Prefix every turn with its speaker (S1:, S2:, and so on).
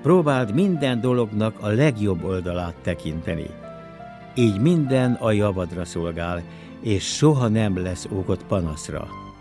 S1: Próbáld minden dolognak a legjobb oldalát tekinteni. Így minden a javadra szolgál, és soha nem lesz okod panaszra.